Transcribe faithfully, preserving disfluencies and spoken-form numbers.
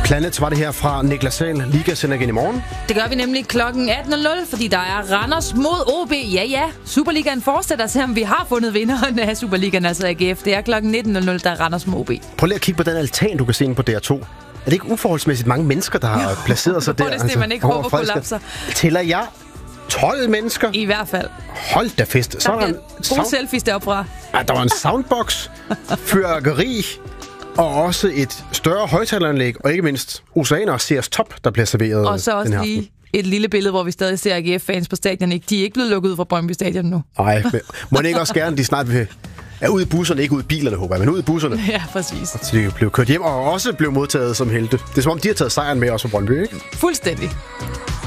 Planet var det her fra Niklas Sahl. Liga sender igen i morgen. Det gør vi nemlig klokken atten nul nul, fordi der er Randers mod O B. Ja, ja. Superligaen fortsætter, selvom vi har fundet vinderen af Superligaen, altså A G F. Det er klokken nitten nul nul, der er Randers mod O B. Prøv lige at kigge på den altan, du kan se inde på D R to. Er det ikke uforholdsmæssigt mange mennesker, der har placeret sig der? Det er det, man ikke håber kollapser. Tæller jeg tolv mennesker? I hvert fald. Hold da fest. Så der er der en gode sound... selfies deroppe fra. Ja, der var en soundbox, fyrværkeri og også et større højtaleranlæg, og ikke mindst Oceaner og Sears Top, der bliver serveret. Og så også lige et lille billede, hvor vi stadig ser A G F-fans på stadion. De er ikke blevet lukket ud fra Brøndby Stadion nu. Nej, men må det ikke også gerne, de snart vil... er ude i busserne, ikke ude i bilerne, håber jeg, men ude i busserne. Ja, præcis. Så de blev kørt hjem og også blev modtaget som helte. Det er som om, de har taget sejren med også fra Brøndby, ikke? Fuldstændig.